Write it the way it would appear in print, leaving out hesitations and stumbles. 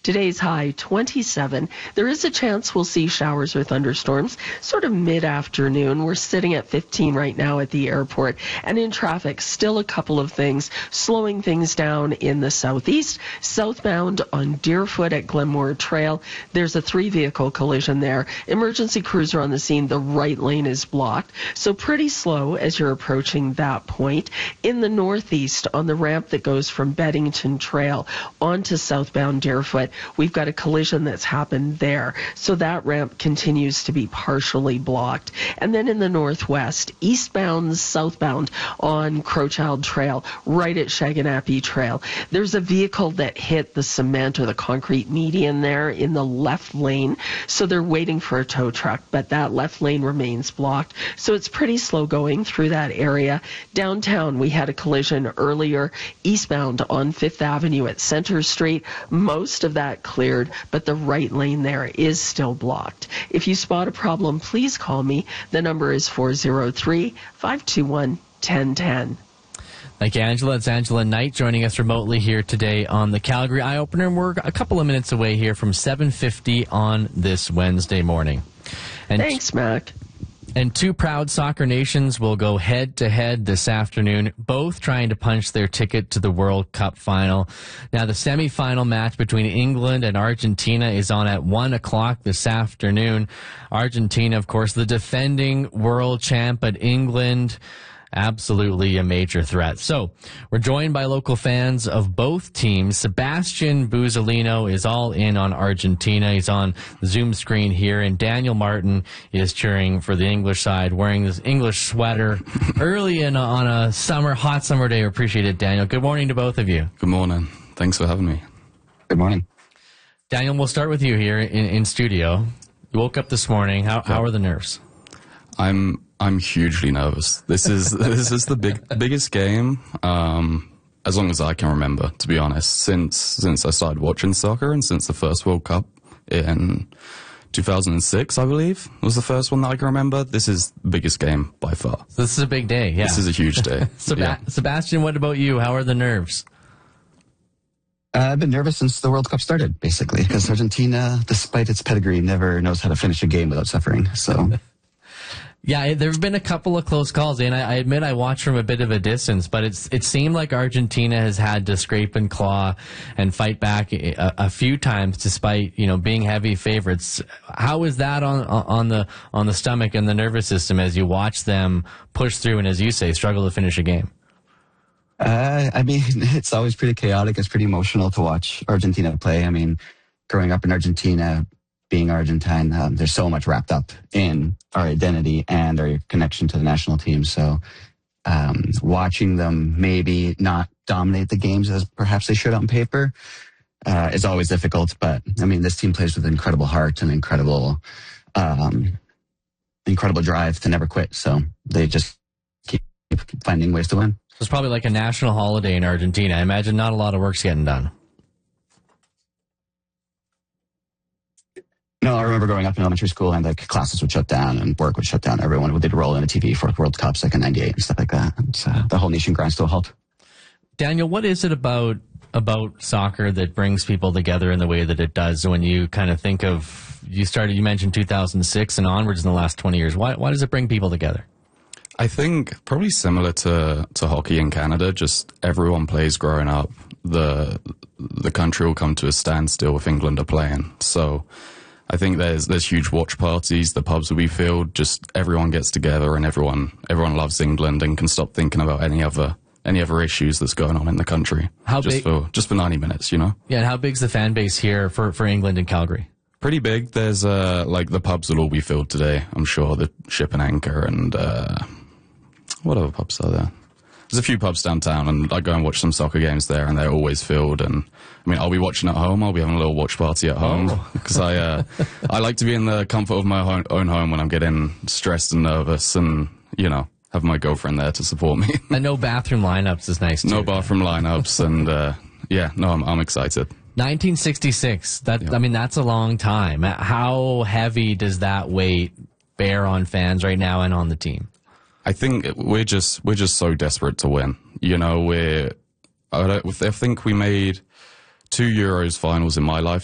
Today's high 27. There is a chance we'll see showers or thunderstorms sort of mid-afternoon. We're sitting at 15 right now at the airport. And in traffic, still a couple of things slowing things down in the southeast. Southbound on Deerfoot at Glenmore Trail, there's a 3-vehicle collision there. Emergency crews are on the scene. The right lane is blocked. So pretty slow as you're approaching that point. In the northeast, on the ramp that goes from Beddington Trail onto southbound Deerfoot, we've got a collision that's happened there. So that ramp continues to be partially blocked. And then in the northwest, eastbound, southbound on Crowchild Trail, right at Shaganappy Trail, there's a vehicle that hit the cement or the concrete median there in the left lane. So they're waiting for a tow truck, but that left lane remains blocked. So it's pretty slow going through that area. Downtown, we had a collision earlier eastbound on 5th Avenue at Center Street. Most of that cleared, but the right lane there is still blocked. If you spot a problem, please call me. The number is 403-521-1010. Thank you, Angela. It's Angela Knight joining us remotely here today on the Calgary Eye Opener. And we're a couple of minutes away here from 7:50 on this Wednesday morning. And thanks, Mac. And two proud soccer nations will go head-to-head this afternoon, both trying to punch their ticket to the World Cup final. Now, the semifinal match between England and Argentina is on at 1 o'clock this afternoon. Argentina, of course, the defending world champ, but England, absolutely a major threat. So we're joined by local fans of both teams. Sebastian Buzzolino is all in on Argentina. He's on the Zoom screen here. And Daniel Martin is cheering for the English side, wearing this English sweater early on a hot summer day. We appreciate it, Daniel. Good morning to both of you. Good morning. Thanks for having me. Good morning. Daniel, we'll start with you here in studio. You woke up this morning. How are the nerves? I'm hugely nervous. This is the biggest game as long as I can remember, to be honest, since I started watching soccer and since the first World Cup in 2006, I believe, was the first one that I can remember. This is the biggest game by far. So this is a big day, yeah. This is a huge day. Sebastian, what about you? How are the nerves? I've been nervous since the World Cup started, basically, because Argentina, despite its pedigree, never knows how to finish a game without suffering. So. Yeah, there have been a couple of close calls, and I admit I watched from a bit of a distance, but it seemed like Argentina has had to scrape and claw and fight back a few times, despite being heavy favorites. How is that on the stomach and the nervous system as you watch them push through and, as you say, struggle to finish a game? I mean, it's always pretty chaotic. It's pretty emotional to watch Argentina play. I mean, growing up in Argentina, being Argentine, there's so much wrapped up in our identity and our connection to the national team. So watching them maybe not dominate the games as perhaps they should on paper is always difficult. But, I mean, this team plays with incredible heart and incredible drive to never quit. So they just keep finding ways to win. It's probably like a national holiday in Argentina. I imagine not a lot of work's getting done. No, I remember growing up in elementary school and classes would shut down and work would shut down. Everyone would roll in a TV for World Cups in '98 and stuff like that. And the whole nation grinds to a halt. Daniel, what is it about soccer that brings people together in the way that it does? When you kind of think of, you mentioned 2006 and onwards in the last 20 years. Why does it bring people together? I think probably similar to hockey in Canada, just everyone plays growing up. The country will come to a standstill if England are playing. So I think there's huge watch parties. The pubs will be filled. Just everyone gets together and everyone loves England and can stop thinking about any other issues that's going on in the country. Just for 90 minutes, Yeah, and how big's the fan base here for England and Calgary? Pretty big. There's the pubs will all be filled today. I'm sure the Ship and Anchor and what other pubs are there? There's a few pubs downtown, and I go and watch some soccer games there, and they're always filled. And I mean, I'll be watching at home. I'll be having a little watch party at home because I like to be in the comfort of my own home when I'm getting stressed and nervous, and have my girlfriend there to support me. And no bathroom lineups is nice too. No bathroom lineups, and I'm excited. 1966. I mean, that's a long time. How heavy does that weight bear on fans right now and on the team? I think we're just so desperate to win. I think we made 2 Euros finals in my lifetime.